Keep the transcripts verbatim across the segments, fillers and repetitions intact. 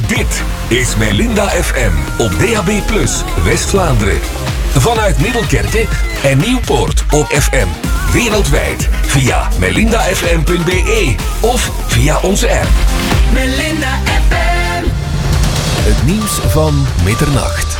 Dit is Melinda F M op D A B plus, West-Vlaanderen. Vanuit Middelkerke en Nieuwpoort op F M. Wereldwijd via melinda f m punt b e of via onze app. Melinda F M. Het nieuws van middernacht.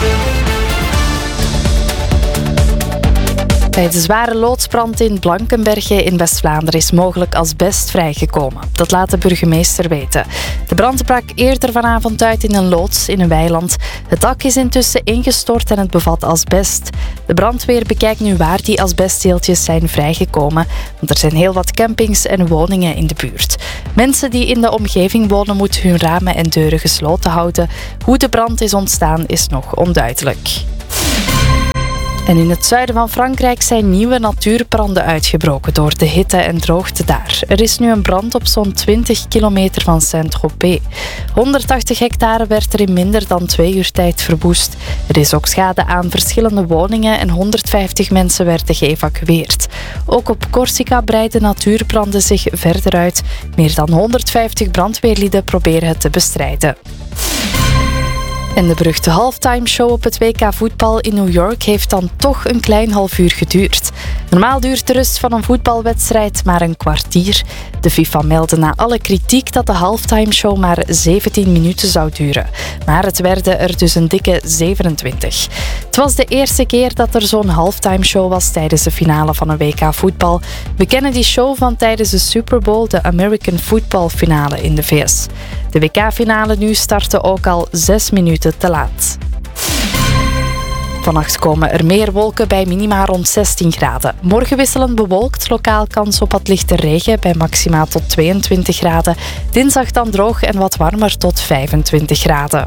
Bij de zware loodsbrand in Blankenberge in West-Vlaanderen is mogelijk asbest vrijgekomen. Dat laat de burgemeester weten. De brand brak eerder vanavond uit in een loods in een weiland. Het dak is intussen ingestort en het bevat asbest. De brandweer bekijkt nu waar die asbestdeeltjes zijn vrijgekomen, want er zijn heel wat campings en woningen in de buurt. Mensen die in de omgeving wonen moeten hun ramen en deuren gesloten houden. Hoe de brand is ontstaan is nog onduidelijk. En in het zuiden van Frankrijk zijn nieuwe natuurbranden uitgebroken door de hitte en droogte daar. Er is nu een brand op zo'n twintig kilometer van Saint-Tropez. honderdtachtig hectare werd er in minder dan twee uur tijd verwoest. Er is ook schade aan verschillende woningen en honderdvijftig mensen werden geëvacueerd. Ook op Corsica breiden natuurbranden zich verder uit. Meer dan honderdvijftig brandweerlieden proberen het te bestrijden. En de beruchte halftime show op het W K voetbal in New York heeft dan toch een klein half uur geduurd. Normaal duurt de rust van een voetbalwedstrijd maar een kwartier. De FIFA meldde na alle kritiek dat de halftime show maar zeventien minuten zou duren. Maar het werden er dus een dikke zevenentwintig. Het was de eerste keer dat er zo'n halftime show was tijdens de finale van een W K voetbal. We kennen die show van tijdens de Super Bowl, de American Football finale in de V S. De W K-finale nu startte ook al zes minuten te laat. Vannacht komen er meer wolken bij minima rond zestien graden. Morgen wisselend bewolkt, lokaal kans op wat lichte regen bij maxima tot tweeëntwintig graden. Dinsdag dan droog en wat warmer tot vijfentwintig graden.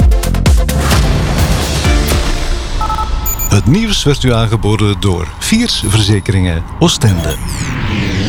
Het nieuws werd u aangeboden door Viers Verzekeringen Oostende.